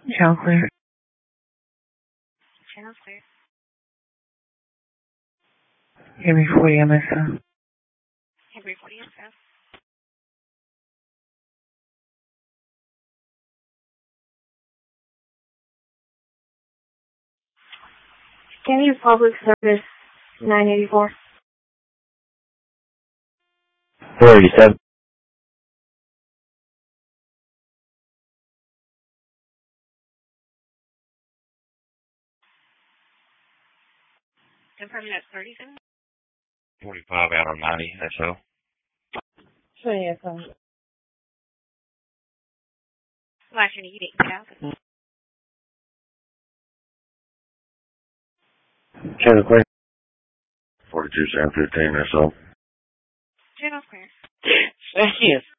Channel clear. Channel's clear. Henry 40 MSO. Henry 40 MSO. County Public Service 984. 487. Confirming that's 37. 45 out on 90 SO. 20 SO. Last unit, you didn't get out. Channel clear. 42 715 SO. Channel's clear. Yes.